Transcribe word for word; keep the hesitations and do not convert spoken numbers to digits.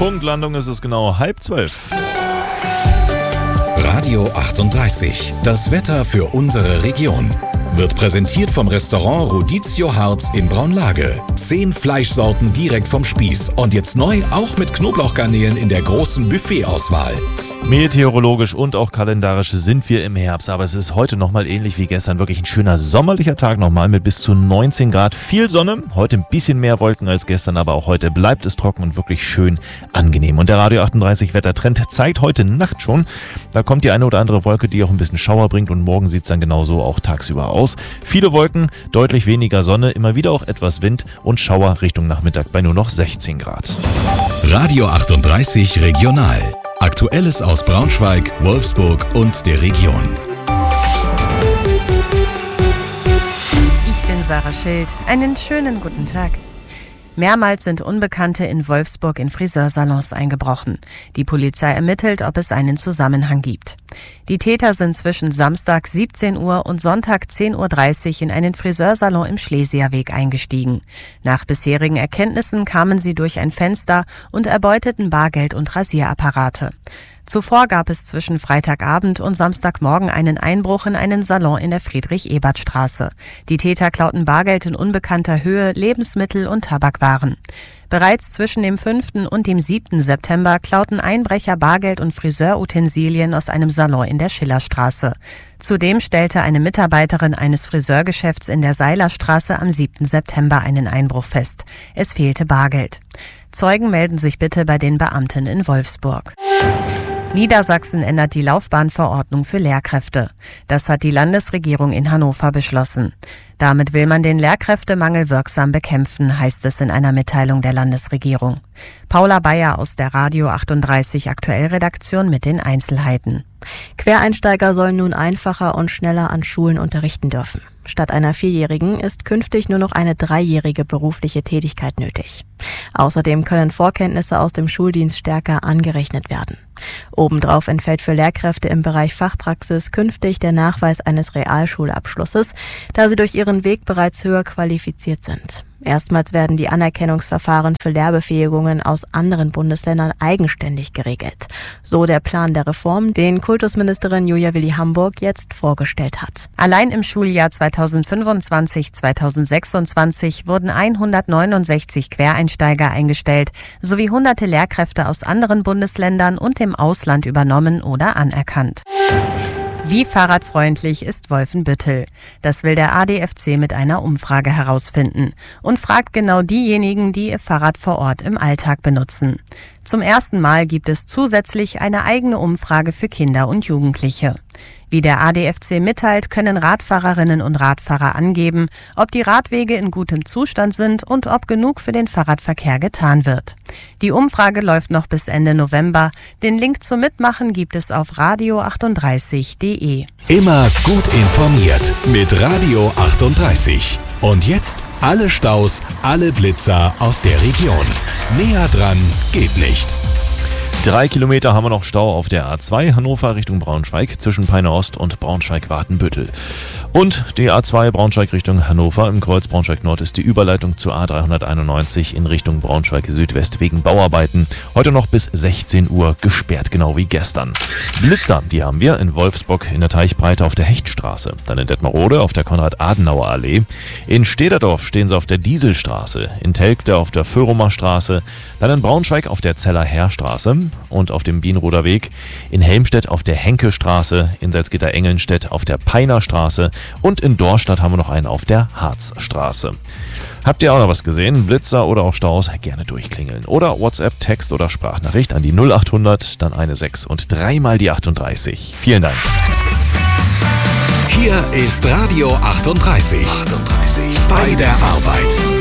Punktlandung ist es genau halb zwölf. Radio achtunddreißig, das Wetter für unsere Region. Wird präsentiert vom Restaurant Rodizio Harz in Braunlage. Zehn Fleischsorten direkt vom Spieß. Und jetzt neu auch mit Knoblauchgarnelen in der großen Buffetauswahl. Meteorologisch und auch kalendarisch sind wir im Herbst, aber es ist heute nochmal ähnlich wie gestern wirklich ein schöner sommerlicher Tag nochmal mit bis zu neunzehn Grad. Viel Sonne, heute ein bisschen mehr Wolken als gestern, aber auch heute bleibt es trocken und wirklich schön angenehm. Und der Radio achtunddreißig Wettertrend zeigt heute Nacht schon, da kommt die eine oder andere Wolke, die auch ein bisschen Schauer bringt und morgen sieht es dann genauso auch tagsüber aus. Viele Wolken, deutlich weniger Sonne, immer wieder auch etwas Wind und Schauer Richtung Nachmittag bei nur noch sechzehn Grad. Radio achtunddreißig Regional. Aktuelles aus Braunschweig, Wolfsburg und der Region. Ich bin Sarah Schild. Einen schönen guten Tag. Mehrmals sind Unbekannte in Wolfsburg in Friseursalons eingebrochen. Die Polizei ermittelt, ob es einen Zusammenhang gibt. Die Täter sind zwischen Samstag siebzehn Uhr und Sonntag zehn Uhr dreißig in einen Friseursalon im Schlesierweg eingestiegen. Nach bisherigen Erkenntnissen kamen sie durch ein Fenster und erbeuteten Bargeld und Rasierapparate. Zuvor gab es zwischen Freitagabend und Samstagmorgen einen Einbruch in einen Salon in der Friedrich-Ebert-Straße. Die Täter klauten Bargeld in unbekannter Höhe, Lebensmittel und Tabakwaren. Bereits zwischen dem fünften und dem siebten September klauten Einbrecher Bargeld und Friseurutensilien aus einem Salon in der Schillerstraße. Zudem stellte eine Mitarbeiterin eines Friseurgeschäfts in der Seilerstraße am siebten September einen Einbruch fest. Es fehlte Bargeld. Zeugen melden sich bitte bei den Beamten in Wolfsburg. Niedersachsen ändert die Laufbahnverordnung für Lehrkräfte. Das hat die Landesregierung in Hannover beschlossen. Damit will man den Lehrkräftemangel wirksam bekämpfen, heißt es in einer Mitteilung der Landesregierung. Paula Bayer aus der Radio achtunddreißig Aktuellredaktion mit den Einzelheiten. Quereinsteiger sollen nun einfacher und schneller an Schulen unterrichten dürfen. Statt einer vierjährigen ist künftig nur noch eine dreijährige berufliche Tätigkeit nötig. Außerdem können Vorkenntnisse aus dem Schuldienst stärker angerechnet werden. Obendrauf entfällt für Lehrkräfte im Bereich Fachpraxis künftig der Nachweis eines Realschulabschlusses, da sie durch ihren Weg bereits höher qualifiziert sind. Erstmals werden die Anerkennungsverfahren für Lehrbefähigungen aus anderen Bundesländern eigenständig geregelt. So der Plan der Reform, den Kultusministerin Julia Willi-Hamburg jetzt vorgestellt hat. Allein im Schuljahr zweitausendfünfundzwanzig zweitausendsechsundzwanzig wurden hundertneunundsechzig Quereinsteiger eingestellt, sowie hunderte Lehrkräfte aus anderen Bundesländern und dem Ausland übernommen oder anerkannt. Wie fahrradfreundlich ist Wolfenbüttel? Das will der A D F C mit einer Umfrage herausfinden und fragt genau diejenigen, die ihr Fahrrad vor Ort im Alltag benutzen. Zum ersten Mal gibt es zusätzlich eine eigene Umfrage für Kinder und Jugendliche. Wie der A D F C mitteilt, können Radfahrerinnen und Radfahrer angeben, ob die Radwege in gutem Zustand sind und ob genug für den Fahrradverkehr getan wird. Die Umfrage läuft noch bis Ende November. Den Link zum Mitmachen gibt es auf radio achtunddreißig punkt de. Immer gut informiert mit Radio achtunddreißig. Und jetzt alle Staus, alle Blitzer aus der Region. Näher dran geht nicht. Drei Kilometer haben wir noch Stau auf der A zwei Hannover Richtung Braunschweig zwischen Peine Ost und Braunschweig-Watenbüttel. Und die A zwei Braunschweig Richtung Hannover im Kreuz Braunschweig-Nord ist die Überleitung zur A dreihunderteinundneunzig in Richtung Braunschweig-Südwest wegen Bauarbeiten. Heute noch bis sechzehn Uhr gesperrt, genau wie gestern. Blitzer, die haben wir in Wolfsburg in der Teichbreite auf der Hechtstraße, dann in Detmarode auf der Konrad-Adenauer-Allee. In Stederdorf stehen sie auf der Dieselstraße, in Telgte auf der Föhrumer Straße, dann in Braunschweig auf der Zeller-Heerstraße und auf dem Bienroder Weg, in Helmstedt auf der Henkestraße, in Salzgitter-Engelnstedt auf der Peinerstraße und in Dorstadt haben wir noch einen auf der Harzstraße. Habt ihr auch noch was gesehen? Blitzer oder auch Staus? Gerne durchklingeln. Oder WhatsApp, Text oder Sprachnachricht an die null achthundert, dann eine sechs und dreimal die achtunddreißig. Vielen Dank. Hier ist Radio achtunddreißig. achtunddreißig. Bei der Arbeit.